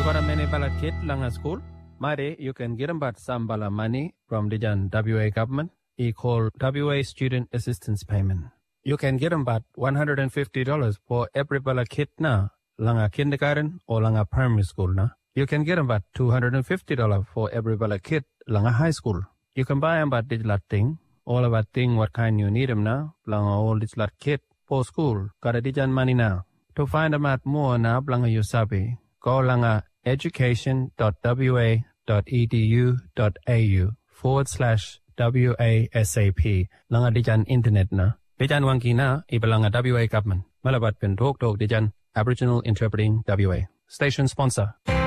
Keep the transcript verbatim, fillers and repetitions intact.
para many bala kid langa school. Mare, you can get about some bala money from the W A government. E called W A Student Assistance Payment. You can get about one hundred fifty dollars for every bala kid na langa kindergarten or langa primary school na. You can get about two hundred fifty dollars for every bala kid langa high school. You can buy about this lot thing, all about thing what kind you need them now, langa all this lot kid for school. Gotta dijan money now. To find out more na langa you sabi, go langa education.wa.edu.au forward slash WASAP. Langa dijan internet na. Dijan wangi na ibalanga W A government. Malabat pen talk talk dijan Aboriginal Interpreting W A. Station sponsor.